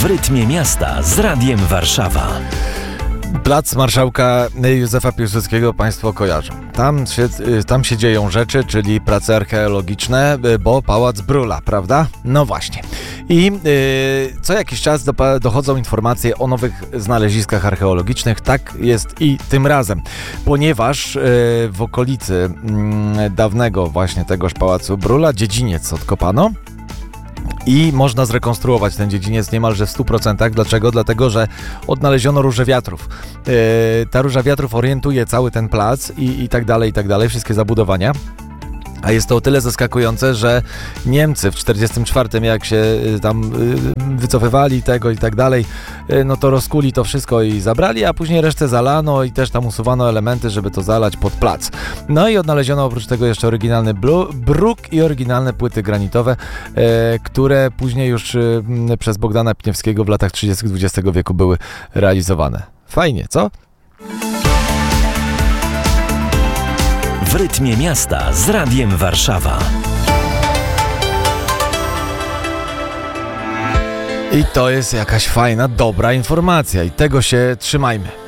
W rytmie miasta z Radiem Warszawa. Plac Marszałka Józefa Piłsudskiego państwo kojarzą. Tam się dzieją rzeczy, czyli prace archeologiczne, bo Pałac Brühla, prawda? No właśnie. I co jakiś czas dochodzą informacje o nowych znaleziskach archeologicznych. Tak jest i tym razem, ponieważ w okolicy dawnego właśnie tegoż Pałacu Brühla dziedziniec odkopano. I można zrekonstruować ten dziedziniec niemalże w 100%. Dlaczego? Dlatego, że odnaleziono róże wiatrów. Ta róża wiatrów orientuje cały ten plac i tak dalej, wszystkie zabudowania. A jest to o tyle zaskakujące, że Niemcy w 1944, jak się tam wycofywali tego i tak dalej, no to rozkuli to wszystko i zabrali, a później resztę zalano i też tam usuwano elementy, żeby to zalać pod plac. No i odnaleziono oprócz tego jeszcze oryginalny bruk i oryginalne płyty granitowe, które później już przez Bogdana Pniewskiego w latach 30. XX wieku były realizowane. Fajnie, co? W rytmie miasta z Radiem Warszawa. I to jest jakaś fajna, dobra informacja i tego się trzymajmy.